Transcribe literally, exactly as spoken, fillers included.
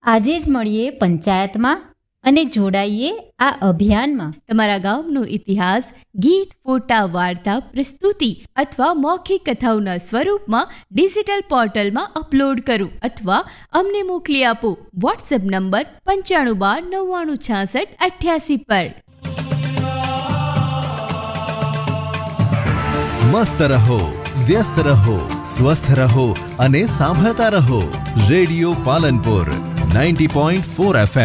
આજે જ મળીએ પંચાયતમાં અને જોડાઈએ આ અભિયાનમાં. તમારા ગામનો ઇતિહાસ ગીત, ફોટા, વાર્તા, પ્રસ્તુતિ અથવા મૌખિક કથાઓના સ્વરૂપમાં ડિજિટલ પોર્ટલમાં અપલોડ કરો અથવા અમને મોકલી આપો. વોટ્સએપ નંબર પંચાણું બાર નવ્વાણું છાસઠ અઠ્યાસી પર. મસ્ત રહો, વ્યસ્ત રહો, સ્વસ્થ રહો અને સાંભળતા રહો. Radio Palanpur ninety point four F